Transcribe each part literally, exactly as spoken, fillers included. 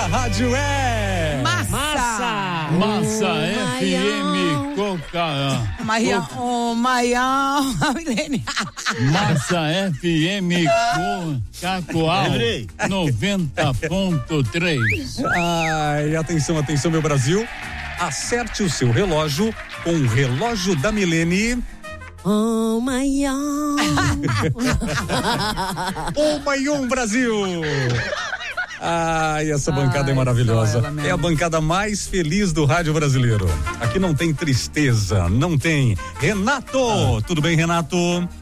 a rádio é... Massa! Massa! Massa oh, F M Coca. Maia, oh, Maia, Milene. Massa F M Cacoal noventa ponto três. Ai, atenção, atenção, meu Brasil. Acerte o seu relógio com o relógio da Milene. Oh, Maia. Oh, Maion, Brasil. Ai, essa bancada Ai, é maravilhosa. É a bancada mais feliz do rádio brasileiro. Aqui não tem tristeza, não tem. Renato, ah. tudo bem, Renato?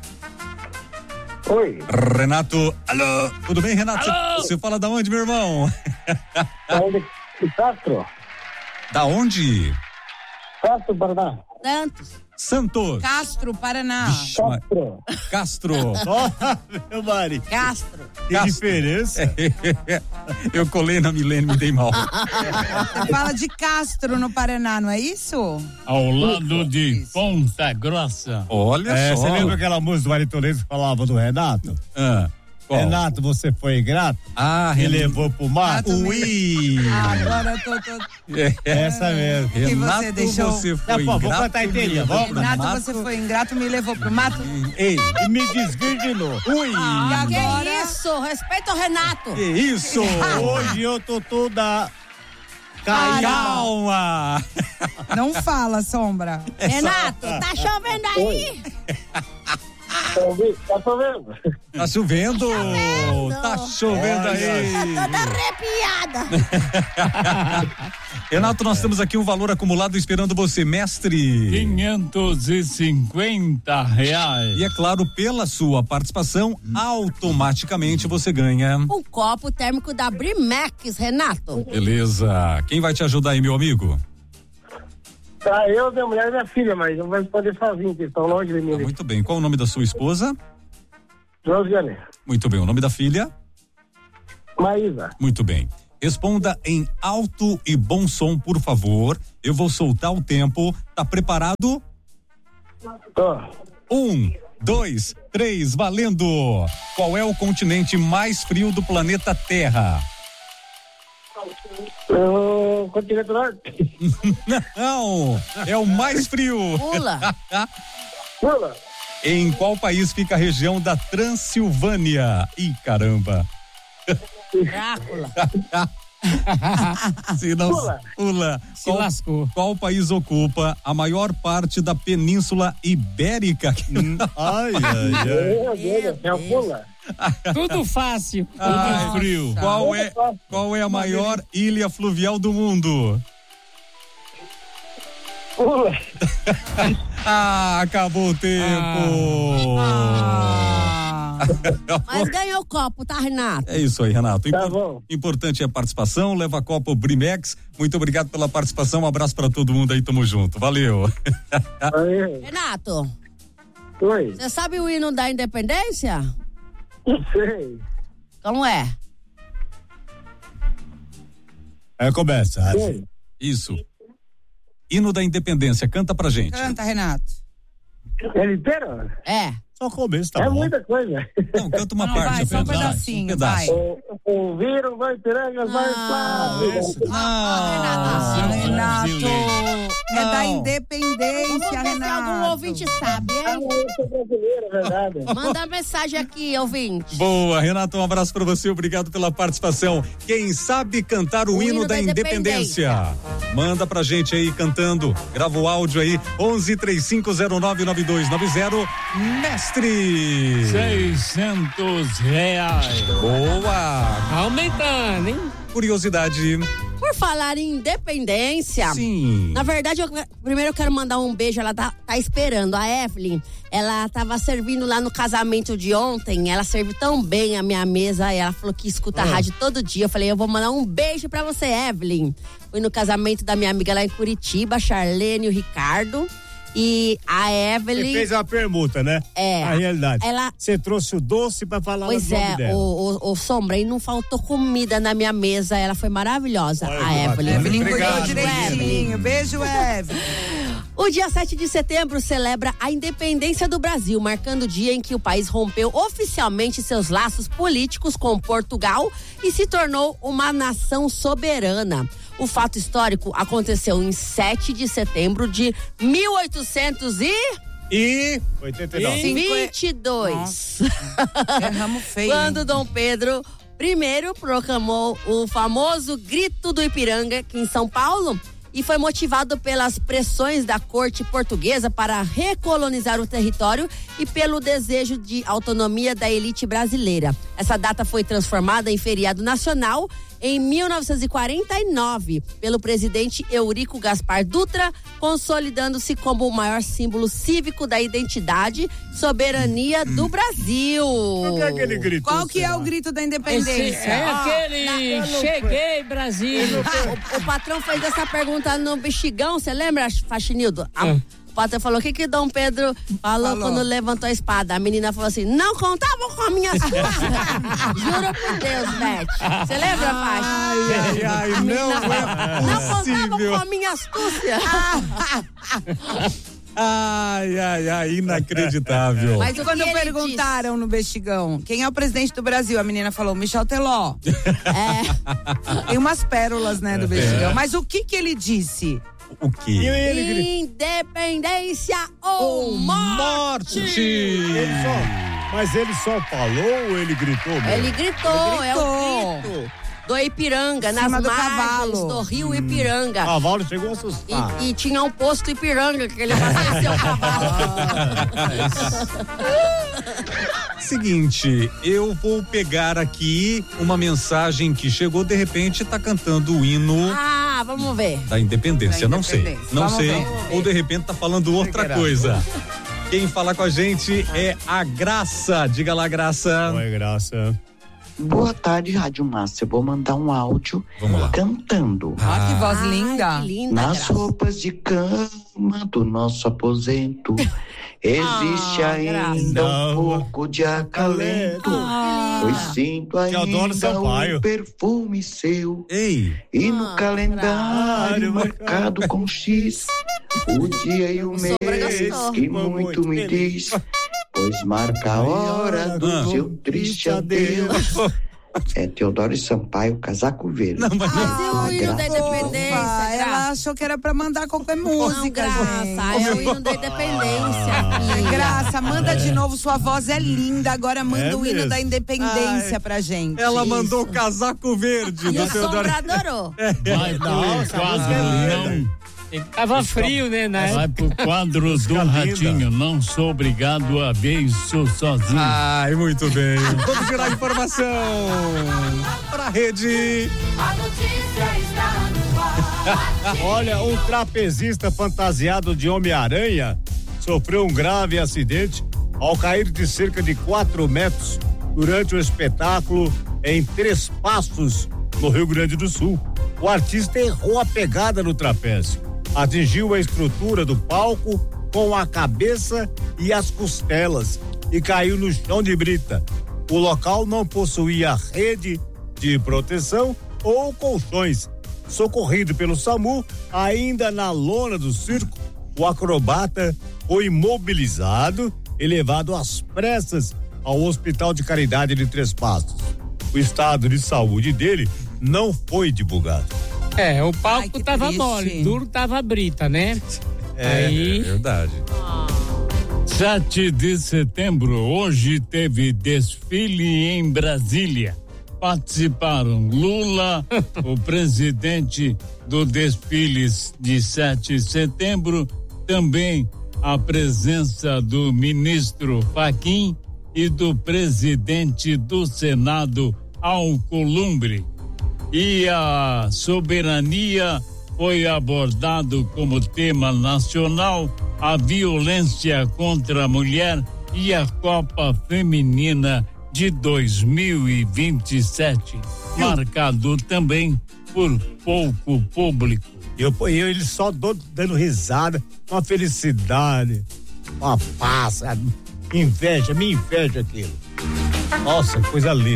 Oi. Renato, alô, tudo bem, Renato? Alô? Você fala da onde, meu irmão? Da onde? Castro. Da onde? Castro, Paraná. Santos. Santos. Castro, Paraná. Vixe, Castro. Castro. Nossa, meu Mari. Castro. Que Castro. diferença. Eu colei na Milene, me dei mal. Você fala de Castro no Paraná, não é isso? Ao lado de Isso. Ponta Grossa. Olha É, só. você lembra aquela música do Aritonês que falava do Renato? Ah, qual? Renato, você foi ingrato? Ah, Me Renato. levou pro mato? Ui. Agora eu tô... tô... É. Essa mesmo. que Renato, você deixou- você Não, foi pô, vou ingrato, cantar inteirinha, me levou vamos. pro Renato, mato. você foi ingrato, me levou pro mato. Ei, E me desvirginou. ui. Ah, Que agora... isso? Respeita o Renato. Que isso? Hoje eu tô toda caída. Calma. Não fala, Sombra. Renato, tá chovendo aí? Tá ouvindo? Tá chovendo? Tá chovendo. Tá chovendo aí. Tô toda arrepiada. Renato, nós temos aqui um valor acumulado esperando você, mestre. quinhentos e cinquenta reais. E é claro, pela sua participação, automaticamente você ganha. Um copo térmico da Brimex, Renato. Beleza. Quem vai te ajudar aí, meu amigo? Tá, eu, minha mulher e minha filha, mas não vai poder sozinho, porque estão longe de mim. Ah, muito bem. Qual o nome da sua esposa? Josiane. Muito bem. O nome da filha? Maísa. Muito bem. Responda em alto e bom som, por favor. Eu vou soltar o tempo. Tá preparado? Tô. Um, dois, três, valendo! Qual é o continente mais frio do planeta Terra? O continente norte. Não, é o mais frio. Pula. Pula. Em qual país fica a região da Transilvânia? Ih, caramba. Drácula. Se não, Pula. pula. Se Qual, lascou. qual país ocupa a maior parte da Península Ibérica? Ai, ai, ai. Meu Deus, é o pula. Tudo fácil. Tudo Ai, frio. Qual é, qual é a maior ilha fluvial do mundo? Pula. Ah, acabou o tempo. Ah. Mas ganhou o copo, tá, Renato? É isso aí, Renato. Tá Impor- bom. Importante é a participação. Leva copo Brimex. Muito obrigado pela participação. Um abraço pra todo mundo aí. Tamo junto. Valeu. Aí. Renato, Oi. você sabe o hino da independência? Não sei. Como é? Aí começa. Sei. Isso. Hino da Independência. Canta pra gente. Canta, Renato. Ele inteiro? É. Só o começo, tá é bom. muita coisa. Não, canta uma Não, parte vai, só um apenas. Vai, pedacinho, um pedaço. vai. O- Ouviram, vai piranga, vai Ah, pá. Ah, Renato. Renato. É da Não. independência, Vamos ver se Renato. algum ouvinte sabe, Ah, hein? eu sou brasileiro, é verdade. Manda mensagem aqui, ouvinte. Boa, Renato, um abraço pra você, obrigado pela participação. Quem sabe cantar o, hino, da, independência? Manda pra gente aí cantando, grava o áudio aí, onze, três cinco zero nove, nove dois nove zero, mestre! seiscentos reais. Boa! Aumentando, hein? Curiosidade. Por falar em independência, Sim. na verdade, eu, primeiro eu quero mandar um beijo, ela tá, tá esperando, a Evelyn, ela tava servindo lá no casamento de ontem, ela serviu tão bem a minha mesa, ela falou que escuta a rádio todo dia, eu falei, eu vou mandar um beijo pra você, Evelyn. Fui no casamento da minha amiga lá em Curitiba, a Charlene e o Ricardo, e a Você Evelyn... fez uma permuta, né? É. A realidade. Ela- Você trouxe o doce pra falar Pois do nome é, dela. o, o, o Sombra, e não faltou comida na minha mesa, ela foi maravilhosa, Olha a que Evelyn. bacana. Evelyn Obrigado, cuidou direitinho. Beijo, Evelyn. O dia sete de setembro celebra a independência do Brasil, marcando o dia em que o país rompeu oficialmente seus laços políticos com Portugal e se tornou uma nação soberana. O fato histórico aconteceu em sete de setembro de mil oitocentos e... E oitenta e nove. vinte e dois. Erramos feio. Quando Dom Pedro I proclamou o famoso Grito do Ipiranga aqui em São Paulo, e foi motivado pelas pressões da corte portuguesa para recolonizar o território e pelo desejo de autonomia da elite brasileira. Essa data foi transformada em feriado nacional em mil novecentos e quarenta e nove pelo presidente Eurico Gaspar Dutra, consolidando-se como o maior símbolo cívico da identidade e soberania do Brasil. O que é aquele grito? Qual que é o grito da independência? Esse é Ah, aquele na- cheguei, Brasil. O, o patrão fez essa pergunta no Bexigão, você lembra, Faxinildo? A- É. O patrão falou, o que que Dom Pedro falou, Falou. quando levantou a espada? A menina falou assim, não contavam com as minhas costas. Juro por Deus, Beth. Você lembra, Fax? ai, ai, ai, A menina não falou, é não contavam possível. com as minhas astúcias. Ai, ai, ai, inacreditável. Mas o Quando que ele perguntaram no Bexigão quem é o presidente do Brasil, a menina falou Michel Teló. disse? É, Tem umas pérolas, né, do Bexigão. Mas o que que ele disse? O E quê? ele gritou. independência ou morte. Ele só, mas ele só falou ou ele gritou mesmo? Ele gritou, Ele é gritou. o grito do Ipiranga, Em nas cima do margens cavalo. do rio O Ipiranga. cavalo chegou a assustar. E, e tinha um posto Ipiranga que ele abasteceu o cavalo. Seguinte, eu vou pegar aqui uma mensagem que chegou, de repente tá cantando o hino Ah, vamos ver. da independência, Da não sei, independência. não Vamos sei, ver. ou de repente tá falando outra Será? coisa. Quem fala com a gente é a Graça, diga lá, Graça. Oi, Graça. Boa tarde, Rádio Márcia. Eu vou mandar um áudio Vamos lá. cantando. Ah, que voz Ai, linda. que linda, Nas Graça. roupas de cama do nosso aposento existe Ah, ainda Graça. um pouco de acalento. Ah, Pois sinto Teodoro ainda Sampaio. um perfume seu. Ei, E no Ah, calendário Graça. marcado com X, o dia e o mês gostou. que muito me diz, pois marca a hora do Ah. seu triste adeus. É Teodoro Sampaio, Casaco Verde. não, mas Mas e o hino da graça. independência, Opa, ela Graça? achou que era pra mandar qualquer Não, música, gente. Graça, é o hino da independência, filha. Graça, manda de novo, sua voz é linda. Agora manda É o hino mesmo. da independência Ai, pra gente. ela Isso. mandou o casaco verde E do o Teodoro. Sombra adorou. Vai pro Nossa, a quadro, música é linda. não. Tava frio, né, na Vai época. pro quadro do Música linda. Ratinho. Não sou obrigado a ver isso sozinho. Ai, muito bem. Vamos virar a informação pra rede. A notícia está no ar. Olha, um trapezista fantasiado de Homem-Aranha sofreu um grave acidente ao cair de cerca de quatro metros durante o espetáculo em Três Passos, no Rio Grande do Sul. O artista errou a pegada no trapézio, atingiu a estrutura do palco com a cabeça e as costelas e caiu no chão de brita. O local não possuía rede de proteção ou colchões. Socorrido pelo SAMU, ainda na lona do circo, o acrobata foi imobilizado e levado às pressas ao Hospital de Caridade de Três Passos. O estado de saúde dele não foi divulgado. É, o Ai, palco que tava triste. mole, duro tava a brita, né? É, Aí- é verdade. sete de setembro, hoje teve desfile em Brasília. Participaram Lula, o presidente do desfile de sete de setembro, também a presença do ministro Fachin e do presidente do Senado, Alcolumbre. E a soberania foi abordado como tema nacional, a violência contra a mulher e a Copa Feminina de dois mil e vinte e sete, marcado também por pouco público. Eu, eu ele só do, dando risada, uma felicidade, uma paz, sabe? Inveja, me inveja aquilo. Nossa, coisa linda.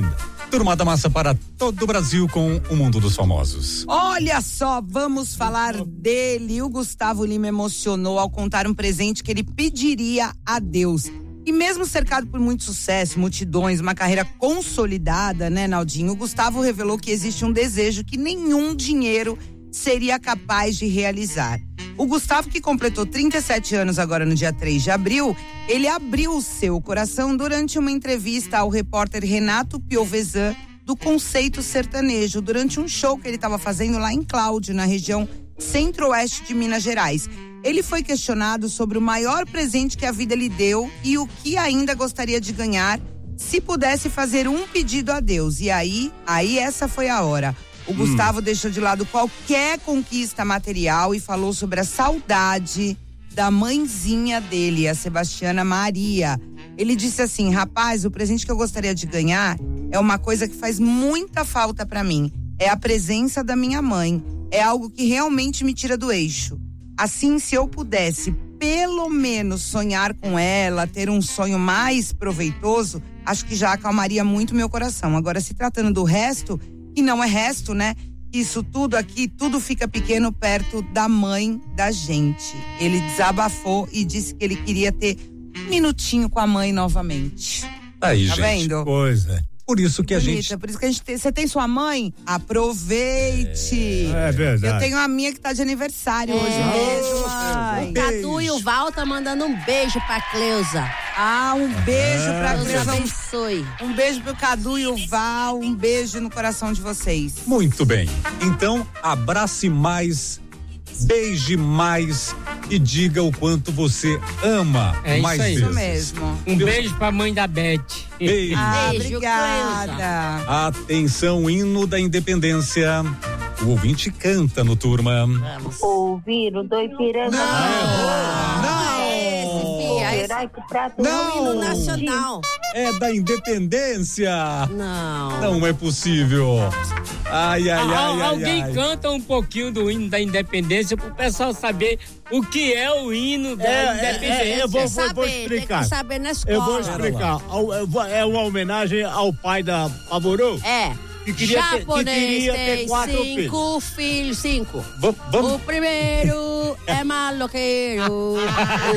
Turma da Massa para todo o Brasil com o Mundo dos Famosos. Olha só, vamos falar dele. O Gustavo Lima emocionou ao contar um presente que ele pediria a Deus. E mesmo cercado por muito sucesso, multidões, uma carreira consolidada, né, Naldinho? O Gustavo revelou que existe um desejo que nenhum dinheiro seria capaz de realizar. O Gustavo, que completou trinta e sete anos agora no dia três de abril, ele abriu o seu coração durante uma entrevista ao repórter Renato Piovesan do Conceito Sertanejo, durante um show que ele estava fazendo lá em Cláudio, na região centro-oeste de Minas Gerais. Ele foi questionado sobre o maior presente que a vida lhe deu e o que ainda gostaria de ganhar se pudesse fazer um pedido a Deus. E aí, aí essa foi a hora. O Gustavo hum. deixou de lado qualquer conquista material e falou sobre a saudade da mãezinha dele, a Sebastiana Maria. Ele disse assim: rapaz, o presente que eu gostaria de ganhar é uma coisa que faz muita falta pra mim. É a presença da minha mãe. É algo que realmente me tira do eixo. Assim, se eu pudesse pelo menos sonhar com ela, ter um sonho mais proveitoso, acho que já acalmaria muito meu coração. Agora, se tratando do resto, que não é resto, né? Isso tudo aqui, tudo fica pequeno perto da mãe da gente. Ele desabafou e disse que ele queria ter um minutinho com a mãe novamente. Aí, tá gente. Vendo? Coisa. Por isso que a Bonita, gente... Por isso que a gente tem... Você tem sua mãe? Aproveite. É, é verdade. Eu tenho a minha que tá de aniversário É. hoje. Um beijo, mãe. O Cadu e o Val tá mandando um beijo pra Cleusa. Ah, um beijo pra Deus Cleusa. abençoe. Um beijo pro Cadu e o Val. Um beijo no coração de vocês. Muito bem. Então, abrace mais, beije mais e diga o quanto você ama É isso mais aí. vezes. Isso mesmo. Um beijo pra mãe da Beth. Beijo. Ah, Beijo, obrigada. Atenção, hino da independência. O ouvinte canta no Turma. Vamos. Ouviram do Ipiranga. Esse, filha, esse Será que pra tu é o hino nacional. É da independência. Não. Não é possível. Ai, ai, ai, Al- ai, Alguém ai. canta um pouquinho do hino da independência pro pessoal saber o que é o hino da É, independência. é, é, eu vou, vou, vou Saber, tem explicar. que saber na escola. Eu vou explicar. Ao- eu vou- É uma homenagem ao pai da Pavorô. É. Que queria ter- que Japonês queria ter tem quatro cinco filhos. Cinco. Va- vamos. O primeiro é maloqueiro.